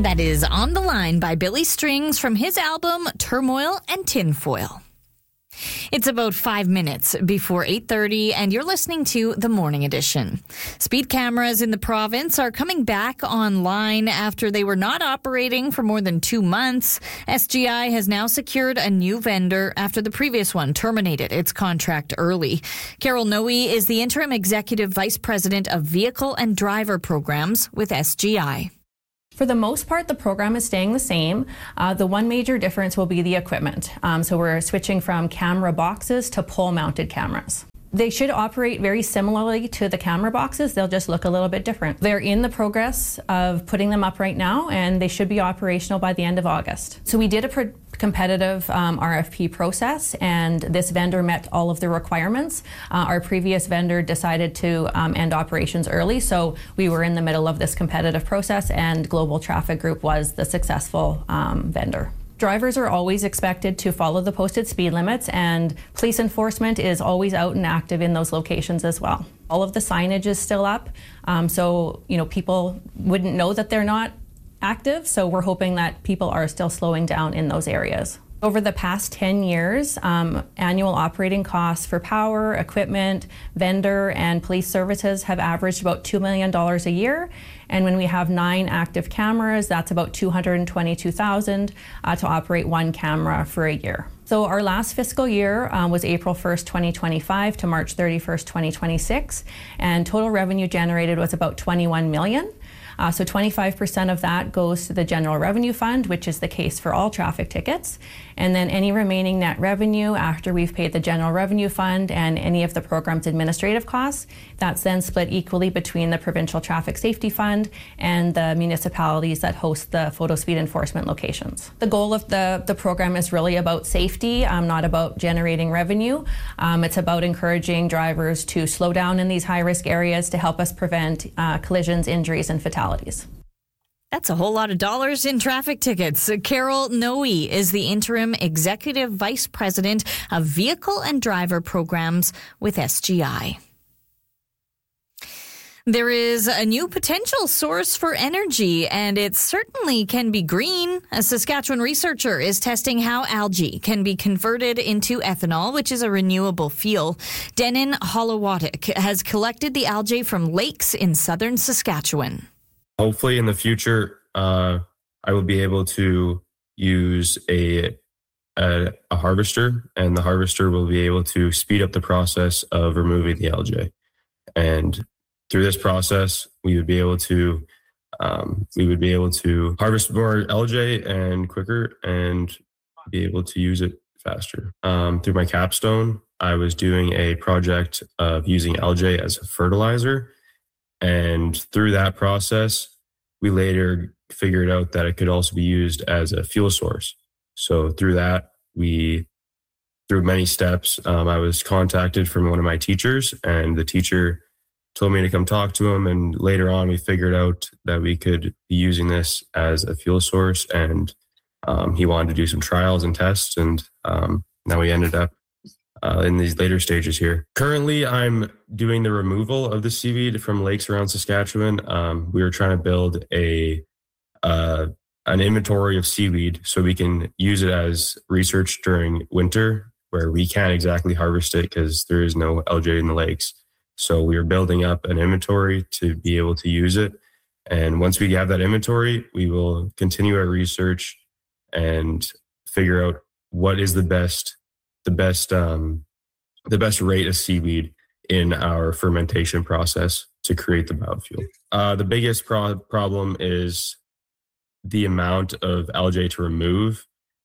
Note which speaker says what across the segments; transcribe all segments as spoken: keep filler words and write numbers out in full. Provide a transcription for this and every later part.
Speaker 1: That is On the Line by Billy Strings from his album Turmoil and Tinfoil. It's about five minutes before eight thirty, and you're listening to The Morning Edition. Speed cameras in the province are coming back online after they were not operating for more than two months. S G I has now secured a new vendor after the previous one terminated its contract early. Carol Noe is the interim executive vice president of vehicle and driver programs with S G I.
Speaker 2: For the most part, the program is staying the same. Uh, the one major difference will be the equipment. Um, so we're switching from camera boxes to pole-mounted cameras. They should operate very similarly to the camera boxes. They'll just look a little bit different. They're in the progress of putting them up right now, and they should be operational by the end of August. So we did a pro- competitive um, R F P process, and this vendor met all of the requirements. Uh, our previous vendor decided to um, end operations early, so we were in the middle of this competitive process, and Global Traffic Group was the successful um, vendor. Drivers are always expected to follow the posted speed limits, and police enforcement is always out and active in those locations as well. All of the signage is still up, um, so you know people wouldn't know that they're not active, so we're hoping that people are still slowing down in those areas. Over the past ten years, um, annual operating costs for power, equipment, vendor, and police services have averaged about two million dollars a year. And when we have nine active cameras, that's about two hundred twenty-two thousand dollars uh, to operate one camera for a year. So our last fiscal year uh, was April first, twenty twenty-five to March thirty-first, twenty twenty-six, and total revenue generated was about twenty-one million dollars. Uh, so twenty-five percent of that goes to the General Revenue Fund, which is the case for all traffic tickets. And then any remaining net revenue after we've paid the General Revenue Fund and any of the program's administrative costs, that's then split equally between the Provincial Traffic Safety Fund and the municipalities that host the photo speed enforcement locations. The goal of the, the program is really about safety, um, not about generating revenue. Um, it's about encouraging drivers to slow down in these high-risk areas to help us prevent uh, collisions, injuries, and fatalities.
Speaker 1: That's a whole lot of dollars in traffic tickets. Carol Noe is the interim executive vice president of vehicle and driver programs with S G I. There is a new potential source for energy, and it certainly can be green. A Saskatchewan researcher is testing how algae can be converted into ethanol, which is a renewable fuel. Denin Holowatic has collected the algae from lakes in southern Saskatchewan.
Speaker 3: Hopefully in the future, uh, I will be able to use a, a a harvester, and the harvester will be able to speed up the process of removing the algae. And through this process, we would be able to um, we would be able to harvest more algae and quicker, and be able to use it faster. Um, through my capstone, I was doing a project of using algae as a fertilizer. And through that process, we later figured out that it could also be used as a fuel source. So through that, we, through many steps, um, I was contacted from one of my teachers, and the teacher told me to come talk to him. And later on, we figured out that we could be using this as a fuel source. And um, he wanted to do some trials and tests. And um, now we ended up Uh, in these later stages here. Currently, I'm doing the removal of the seaweed from lakes around Saskatchewan. Um, we were trying to build a uh, an inventory of seaweed so we can use it as research during winter, where we can't exactly harvest it because there is no algae in the lakes. So we are building up an inventory to be able to use it. And once we have that inventory, we will continue our research and figure out what is the best the best um, the best rate of seaweed in our fermentation process to create the biofuel. Uh, the biggest pro- problem is the amount of algae to remove.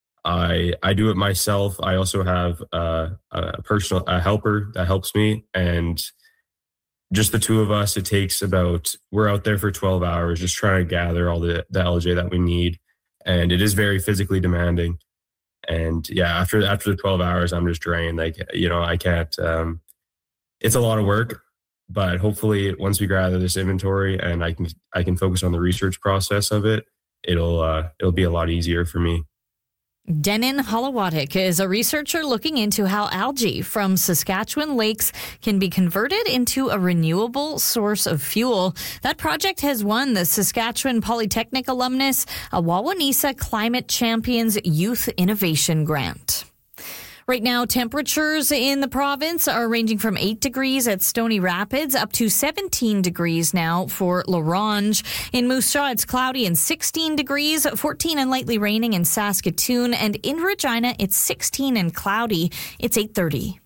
Speaker 3: I I do it myself. I also have uh, a personal a helper that helps me, and just the two of us, it takes about, we're out there for twelve hours just trying to gather all the, the algae that we need, and it is very physically demanding. And yeah, after after the twelve hours, I'm just drained. Like, you know, I can't, um, it's a lot of work, but hopefully once we gather this inventory and I can I can focus on the research process of it, it'll uh, it'll be a lot easier for me.
Speaker 1: Denon Holowatic is a researcher looking into how algae from Saskatchewan lakes can be converted into a renewable source of fuel. That project has won the Saskatchewan Polytechnic alumnus a Wawanesa Climate Champions Youth Innovation Grant. Right now, temperatures in the province are ranging from eight degrees at Stony Rapids up to seventeen degrees now for La Ronge. In Moose Jaw, it's cloudy and sixteen degrees, fourteen and lightly raining in Saskatoon. And in Regina, it's sixteen and cloudy. It's eight thirty.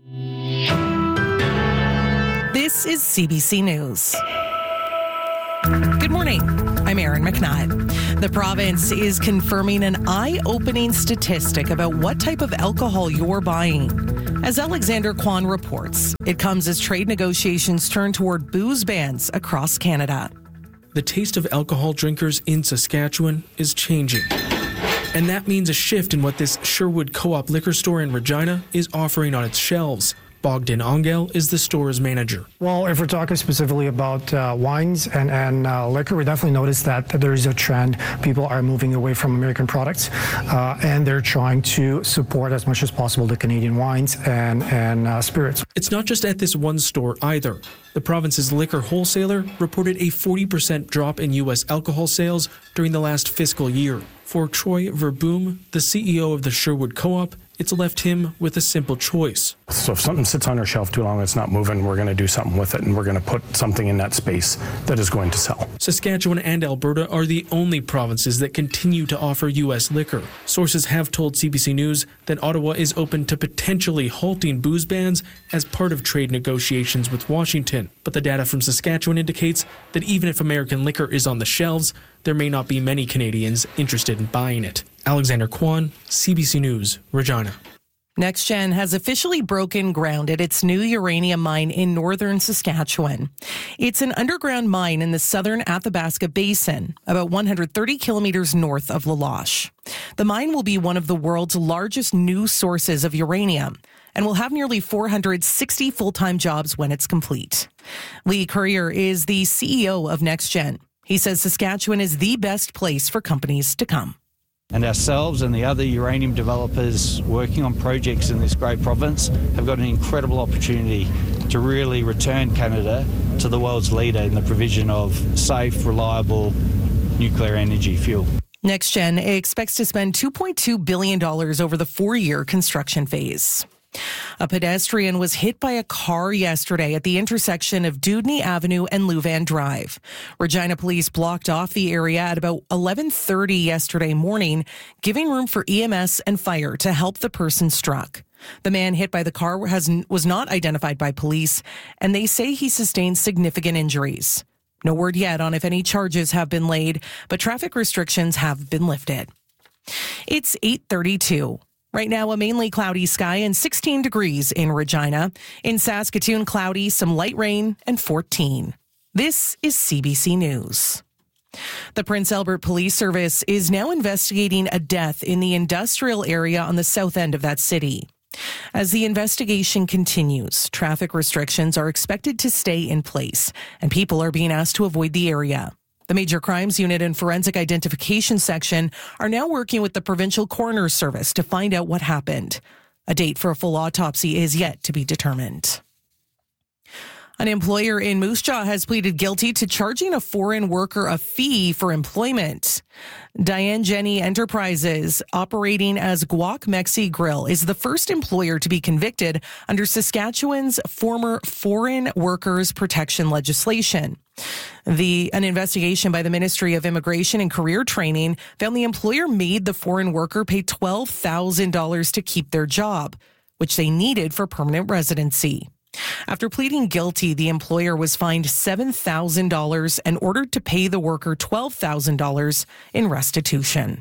Speaker 4: This is C B C News. Good morning. I'm Erin McNutt. The province is confirming an eye-opening statistic about what type of alcohol you're buying. As Alexander Kwan reports, it comes as trade negotiations turn toward booze bans across Canada.
Speaker 5: The taste of alcohol drinkers in Saskatchewan is changing. And that means a shift in what this Sherwood Co-op liquor store in Regina is offering on its shelves. Bogdan Ongel is the store's manager.
Speaker 6: Well, if we're talking specifically about uh, wines and, and uh, liquor, we definitely noticed that, that there is a trend. People are moving away from American products, uh, and they're trying to support as much as possible the Canadian wines and, and uh, spirits.
Speaker 5: It's not just at this one store either. The province's liquor wholesaler reported a forty percent drop in U S alcohol sales during the last fiscal year. For Troy Verboom, the C E O of the Sherwood Co-op, it's left him with a simple choice.
Speaker 7: So if something sits on our shelf too long, it's not moving, we're going to do something with it, and we're going to put something in that space that is going to sell.
Speaker 5: Saskatchewan and Alberta are the only provinces that continue to offer U S liquor. Sources have told C B C News that Ottawa is open to potentially halting booze bans as part of trade negotiations with Washington. But the data from Saskatchewan indicates that even if American liquor is on the shelves, there may not be many Canadians interested in buying it. Alexander Kwan, C B C News, Regina.
Speaker 4: NextGen has officially broken ground at its new uranium mine in northern Saskatchewan. It's an underground mine in the southern Athabasca Basin, about one hundred thirty kilometers north of La Loche. The mine will be one of the world's largest new sources of uranium and will have nearly four hundred sixty full-time jobs when it's complete. Lee Currier is the C E O of NextGen. He says Saskatchewan is the best place for companies to come.
Speaker 8: And ourselves and the other uranium developers working on projects in this great province have got an incredible opportunity to really return Canada to the world's leader in the provision of safe, reliable nuclear energy fuel.
Speaker 4: NextGen expects to spend two point two billion dollars over the four-year construction phase. A pedestrian was hit by a car yesterday at the intersection of Dewdney Avenue and Louvain Drive. Regina police blocked off the area at about eleven thirty yesterday morning, giving room for E M S and fire to help the person struck. The man hit by the car has, was not identified by police, and they say he sustained significant injuries. No word yet on if any charges have been laid, but traffic restrictions have been lifted. It's eight thirty-two. Right now, a mainly cloudy sky and sixteen degrees in Regina. In Saskatoon, cloudy, some light rain, and fourteen. This is C B C News. The Prince Albert Police Service is now investigating a death in the industrial area on the south end of that city. As the investigation continues, traffic restrictions are expected to stay in place, and people are being asked to avoid the area. The Major Crimes Unit and Forensic Identification Section are now working with the Provincial Coroner's Service to find out what happened. A date for a full autopsy is yet to be determined. An employer in Moose Jaw has pleaded guilty to charging a foreign worker a fee for employment. Diane Jenny Enterprises, operating as Guac Mexi Grill, is the first employer to be convicted under Saskatchewan's former foreign workers protection legislation. The an investigation by the Ministry of Immigration and Career Training found the employer made the foreign worker pay twelve thousand dollars to keep their job, which they needed for permanent residency. After pleading guilty, the employer was fined seven thousand dollars and ordered to pay the worker twelve thousand dollars in restitution.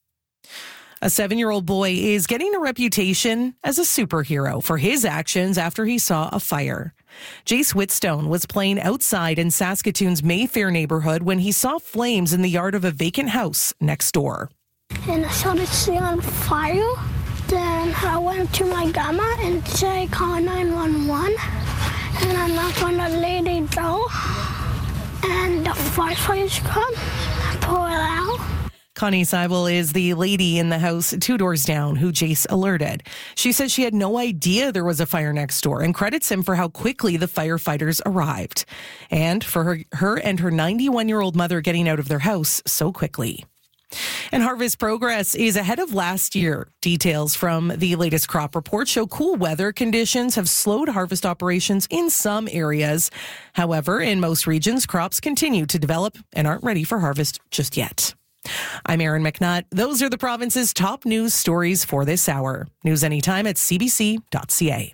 Speaker 4: A seven-year-old boy is getting a reputation as a superhero for his actions after he saw a fire. Jace Whitstone was playing outside in Saskatoon's Mayfair neighborhood when he saw flames in the yard of a vacant house next door.
Speaker 9: And I started seeing on fire. Then I went to my grandma and said, call nine one one. And I knocked on the lady door. And the firefighters come, pull it out.
Speaker 4: Connie Seibel is the lady in the house two doors down who Jace alerted. She says she had no idea there was a fire next door and credits him for how quickly the firefighters arrived and for her, her and her ninety-one-year-old mother getting out of their house so quickly. And harvest progress is ahead of last year. Details from the latest crop report show cool weather conditions have slowed harvest operations in some areas. However, in most regions, crops continue to develop and aren't ready for harvest just yet. I'm Erin McNutt. Those are the province's top news stories for this hour. News anytime at c b c dot c a.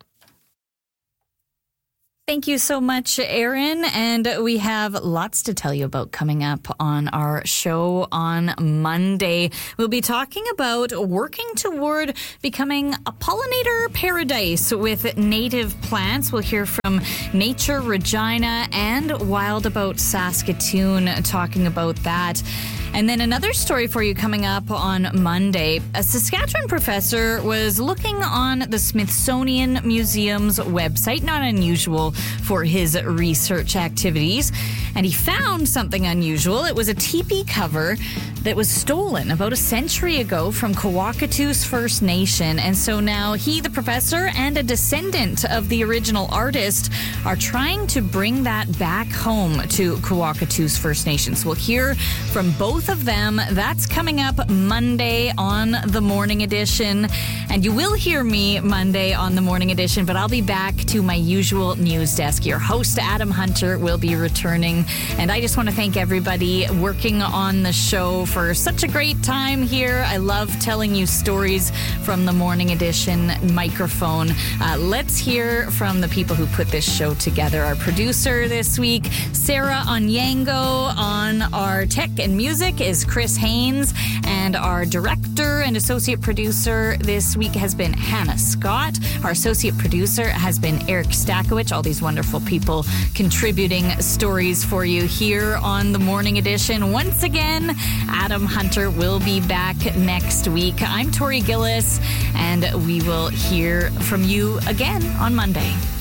Speaker 1: Thank you so much, Erin. And we have lots to tell you about coming up on our show on Monday. We'll be talking about working toward becoming a pollinator paradise with native plants. We'll hear from Nature Regina and Wild About Saskatoon talking about that. And then another story for you coming up on Monday. A Saskatchewan professor was looking on the Smithsonian Museum's website, not unusual for his research activities, and he found something unusual. It was a teepee cover that was stolen about a century ago from Kawakatoos First Nation. And so now he, the professor, and a descendant of the original artist are trying to bring that back home to Kawakatoos First Nation. So we'll hear from both of them. That's coming up Monday on the Morning Edition. And you will hear me Monday on the Morning Edition, but I'll be back to my usual news desk. Your host, Adam Hunter, will be returning. And I just want to thank everybody working on the show for such a great time here. I love telling you stories from the Morning Edition microphone. Uh, let's hear from the people who put this show together. Our producer this week, Sarah Onyango. On our tech and music is Chris Haynes. And our director and associate producer this week has been Hannah Scott. Our associate producer has been Eric Stakowicz. All these wonderful people contributing stories for you here on the Morning Edition. Once again, Adam Hunter will be back next week. I'm Tori Gillis, and we will hear from you again on Monday.